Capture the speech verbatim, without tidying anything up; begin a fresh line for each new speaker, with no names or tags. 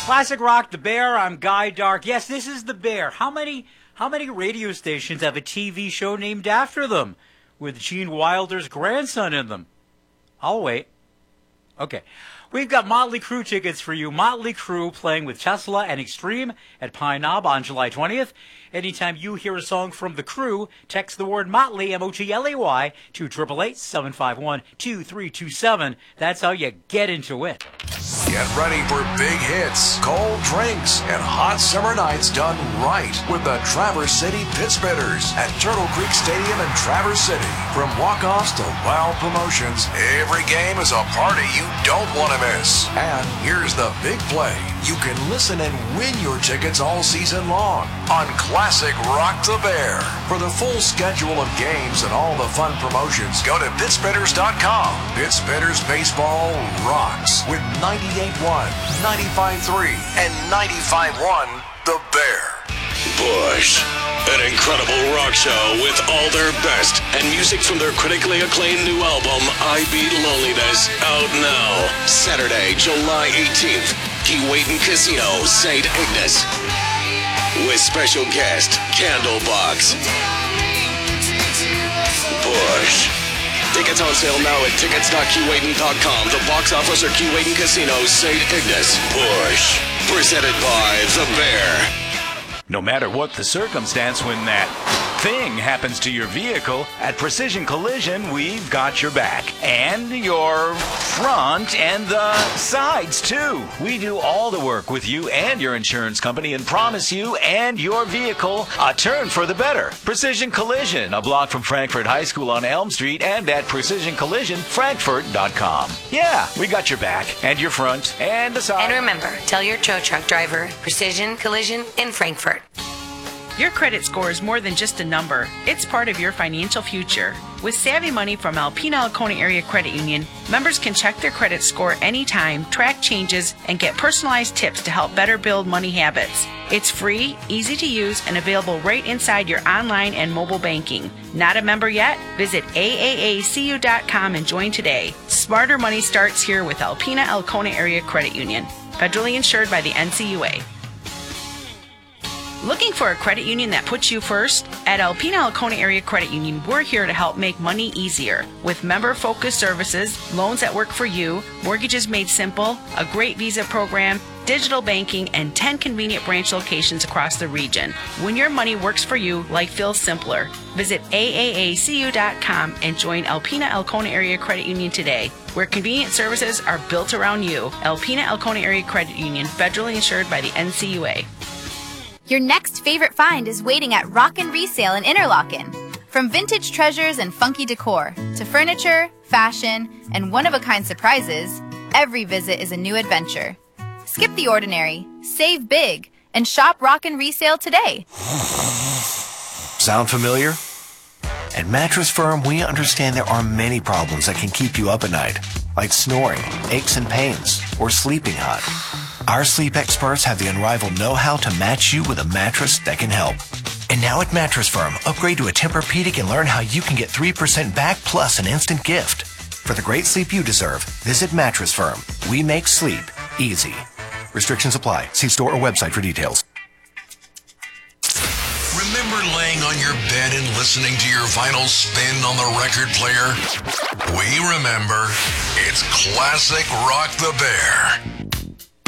Classic Rock, The Bear. I'm Guy Dark. Yes, this is The Bear. How many how many radio stations have a T V show named after them with Gene Wilder's grandson in them? I'll wait. Okay. We've got Motley Crue tickets for you. Motley Crue playing with Tesla and Extreme at Pine Knob on July twentieth. Anytime you hear a song from the Crew, text the word Motley, M O T L E Y, to eight eight eight, seven five one, two three two seven. That's how you get into it.
Get ready for big hits, cold drinks, and hot summer nights done right with the Traverse City Pittsbitters at Turtle Creek Stadium in Traverse City. From walk-offs to wild promotions, every game is a party you don't want to miss. And here's the big play. You can listen and win your tickets all season long on Classic Rock the Bear. For the full schedule of games and all the fun promotions, go to Pittsbitters dot com. Pittsbitters Baseball rocks with ninety-eight point one, ninety-five point three, and ninety-five point one The Bear.
Bush, an incredible rock show with all their best and music from their critically acclaimed new album, I Beat Loneliness, out now. Saturday, July eighteenth, Keewatin Casino, Saint Ignace. With special guest, Candlebox. Bush. Tickets on sale now at tickets dot keewatin dot com. The box office or Keewatin Casino, Saint Ignace. Bush. Presented by The Bear.
No matter what the circumstance, when that thing happens to your vehicle, at Precision Collision, we've got your back. And your front and the sides, too. We do all the work with you and your insurance company and promise you and your vehicle a turn for the better. Precision Collision, a block from Frankfort High School on Elm Street and at precision collision frankfort dot com. Yeah, we got your back and your front and the side.
And remember, tell your tow truck driver, Precision Collision in Frankfort.
Your credit score is more than just a number. It's part of your financial future. With Savvy Money from Alpena Alcona Area Credit Union, members can check their credit score anytime, track changes, and get personalized tips to help better build money habits. It's free, easy to use, and available right inside your online and mobile banking. Not a member yet? Visit A A A C U dot com and join today. Smarter money starts here with Alpena Alcona Area Credit Union. Federally insured by the N C U A. Looking for a credit union that puts you first? At Alpena Alcona Area Credit Union, we're here to help make money easier. With member-focused services, loans that work for you, mortgages made simple, a great visa program, digital banking, and ten convenient branch locations across the region. When your money works for you, life feels simpler. Visit A A A C U dot com and join Alpena Alcona Area Credit Union today, where convenient services are built around you. Alpena Alcona Area Credit Union, federally insured by the N C U A.
Your next favorite find is waiting at Rockin' Resale in Interlaken. From vintage treasures and funky decor to furniture, fashion, and one-of-a-kind surprises, every visit is a new adventure. Skip the ordinary, save big, and shop Rockin' Resale today.
Sound familiar? At Mattress Firm, we understand there are many problems that can keep you up at night, like snoring, aches and pains, or sleeping hot. Our sleep experts have the unrivaled know-how to match you with a mattress that can help. And now at Mattress Firm, upgrade to a Tempur-Pedic and learn how you can get three percent back plus an instant gift. For the great sleep you deserve, visit Mattress Firm. We make sleep easy. Restrictions apply. See store or website for details.
Remember laying on your bed and listening to your vinyl spin on the record player? We remember. It's Classic Rock the Bear.